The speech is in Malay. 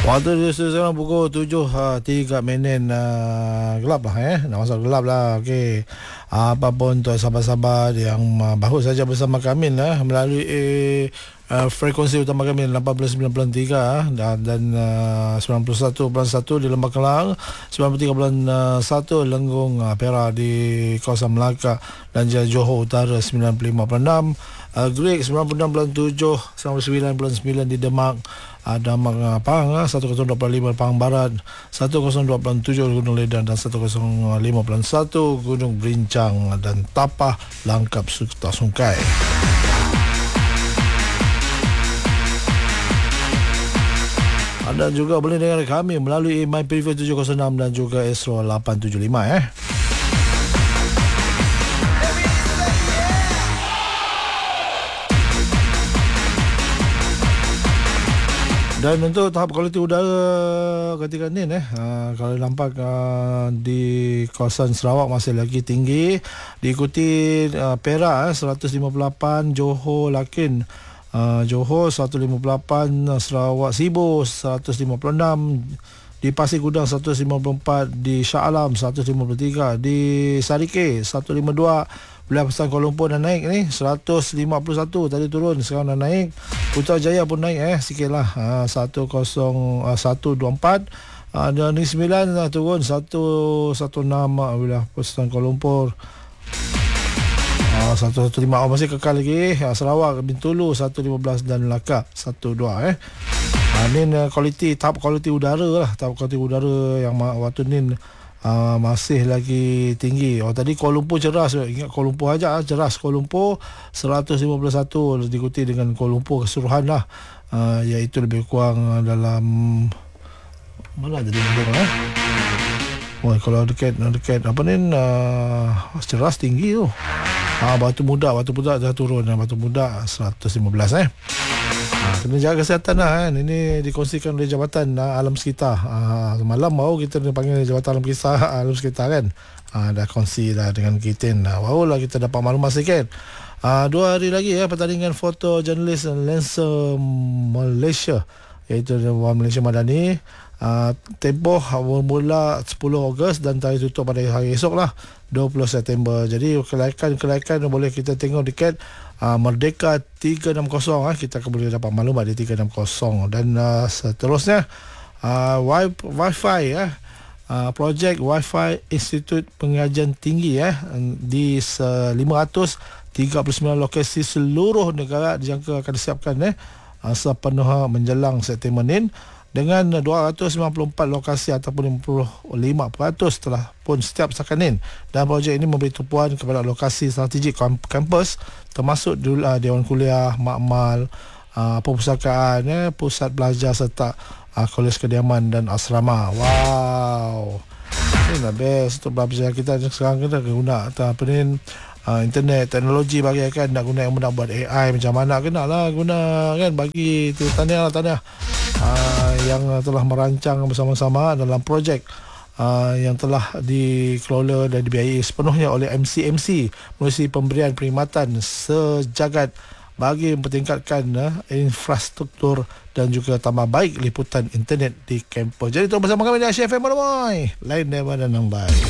Waktu dia sekarang pukul 7.3 gelap lah dah masuk gelap lah. Okey. Apa pun tuan sahabat-sahabat yang baru saja bersama kami lah melalui frekuensi utama kami 89.3 dan 91.1 di Lembah Kelang, 93.1 Lenggong, Perak di kawasan Melaka dan Johor Utara 95.6, Great 96.7 sampai 9.9 di Demak, Damak Pahang 102.5 Pahang Barat, 102.7 Gunung Ledan dan 105.1 Gunung Berincang dan Tapah Langkap Serta Sungai. Anda juga boleh dengar kami melalui MyPreview 706 dan juga Astro 875 Dan untuk tahap kualiti udara ketika ni kalau nampak di kawasan Sarawak masih lagi tinggi, diikuti Perak 158, Johor Lakin Johor 158, Sarawak Sibu 156, di Pasir Gudang 154, di Shah Alam 153, di Sarike 152. Wilayah Pesang Kuala Lumpur dah naik ni 151, tadi turun sekarang dah naik. Putrajaya pun naik sikit lah 124, dan Negeri Sembilan dah turun 116 wilayah Pesang Kuala Lumpur. 115 masih kekal lagi. Sarawak, Bintulu 115 dan Melaka 12 ni kualiti, tahap kualiti udara lah. Tahap kualiti udara yang waktu ni masih lagi tinggi. Tadi Kuala Lumpur ceras. Ingat Kuala Lumpur aja ceras. Kuala Lumpur 151, diikuti dengan Kuala Lumpur keseluruhan lah, iaitu lebih kurang dalam mana jadi nombor kalau dekat apa ni ceras tinggi tu. Batu Muda dah turun. Batu Muda 115 kena jaga kesihatan lah Ini dikongsikan oleh Jabatan Alam Sekitar. Semalam baru kita panggil Jabatan Alam Sekitar kan. Dah kongsi dah dengan kita. Barulah kita dapat maklumat sikit. 2 hari lagi pertandingan foto jurnalis Lancer Malaysia, iaitu Malaysia Madani. Tempoh bermula 10 Ogos dan tarikh tutup pada hari esok lah 20 September. Jadi kelaikan boleh kita tengok dekat Merdeka 360 kita akan boleh dapat maklumat di 360. Dan seterusnya Wi-Fi projek Wi-Fi Institut Pengajian Tinggi di 539 lokasi seluruh negara dijangka akan disiapkan sepenuh menjelang September ni, dengan 294 lokasi ataupun 55% telah pun setiap setakat ini. Dan projek ini memberi tumpuan kepada lokasi strategik kampus, termasuk Dewan Kuliah, makmal, perpustakaan, pusat belajar serta kolej kediaman dan asrama. Wow, ini dah best untuk belajar kita sekarang. Kita guna internet, teknologi bagi kan nak guna yang nak buat AI macam mana, kena lah guna kan. Bagi tu tahniah yang telah merancang bersama-sama dalam projek yang telah dikelola dan dibiayai sepenuhnya oleh MCMC melalui pemberian perkhidmatan sejagat bagi mempertingkatkan infrastruktur dan juga tambah baik liputan internet di kampus. Jadi terus bersama kami di Asia FM Lain daripada nambai.